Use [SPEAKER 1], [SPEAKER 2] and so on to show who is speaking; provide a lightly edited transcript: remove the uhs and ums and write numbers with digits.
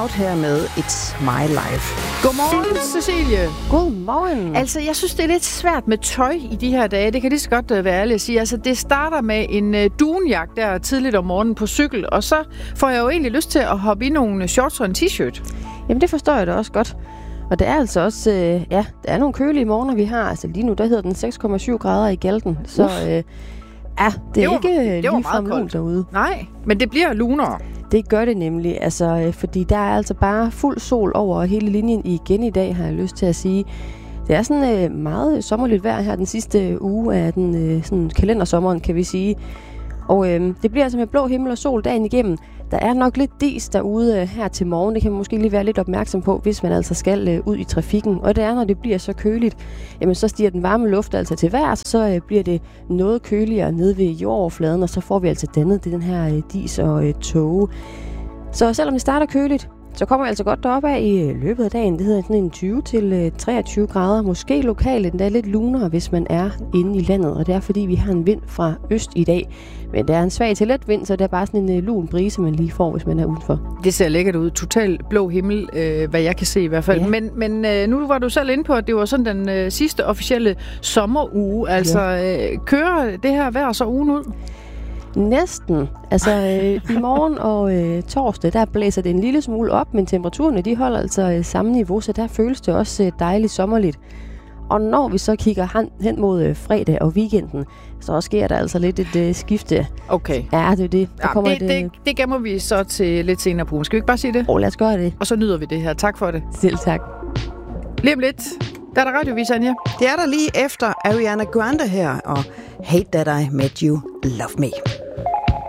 [SPEAKER 1] Loud her med It's My Life. Godmorgen, Cecilie.
[SPEAKER 2] Godmorgen.
[SPEAKER 1] Altså, jeg synes, det er lidt svært med tøj i de her dage. Det kan lige så godt være ærligt at sige. Altså, det starter med en dunjagt der tidligt om morgenen på cykel, og så får jeg jo egentlig lyst til at hoppe i nogle shorts og en t-shirt.
[SPEAKER 2] Jamen, det forstår jeg da også godt. Og det er altså også, der er nogle kølige morgener, vi har. Altså lige nu, der hedder den 6,7 grader i Galten. Så det er ikke ligefrem lunt derude.
[SPEAKER 1] Nej, men det bliver lunere.
[SPEAKER 2] Det gør det nemlig, altså, fordi der er altså bare fuld sol over hele linjen igen i dag, har jeg lyst til at sige. Det er sådan meget sommerligt vejr her den sidste uge af den sådan kalendersommeren, kan vi sige. Og det bliver altså med blå himmel og sol dagen igennem. Der er nok lidt dis derude her til morgen. Det kan man måske lige være lidt opmærksom på, hvis man altså skal ud i trafikken. Og det er, når det bliver så køligt, jamen så stiger den varme luft altså til vejrs, så bliver det noget køligere nede ved jordoverfladen, og så får vi altså dannet den her dis og tåge. Så selvom det starter køligt, så kommer vi altså godt deroppe af i løbet af dagen. Det hedder sådan en 20-23 grader. Måske lokalt endda lidt lunere, hvis man er inde i landet. Og det er fordi, vi har en vind fra øst i dag. Men det er en svag til let vind, så det er bare sådan en lun brise, man lige får, hvis man er udenfor.
[SPEAKER 1] Det ser lækkert ud. Total blå himmel, hvad jeg kan se i hvert fald. Ja. Men nu var du selv inde på, at det var sådan den sidste officielle sommeruge. Altså, kører det her vejr så ugen ud?
[SPEAKER 2] Næsten. Altså i morgen og torsdag, der blæser det en lille smule op, men temperaturerne de holder altså samme niveau, så der føles det også dejligt sommerligt. Og når vi så kigger hen mod fredag og weekenden, så sker der altså lidt et skifte.
[SPEAKER 1] Okay.
[SPEAKER 2] Ja, det er det.
[SPEAKER 1] Det gemmer vi så til lidt senere på. Skal vi ikke bare sige det?
[SPEAKER 2] Lad os gøre det.
[SPEAKER 1] Og så nyder vi det her. Tak for det.
[SPEAKER 2] Selv tak.
[SPEAKER 1] Lige om lidt, der er der radiovis, Anja.
[SPEAKER 3] Det er der lige efter Ariana Grande her, og Hate That I Met You, Love Me.